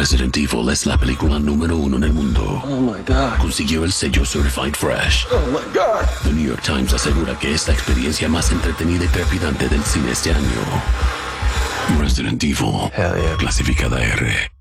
Resident Evil es la película número 1 en el mundo. Oh my God. Consiguió el sello Certified Fresh. Oh my God. The New York Times asegura que es la experiencia más entretenida y trepidante del cine este año. Resident Evil. Hell yeah. Clasificada R.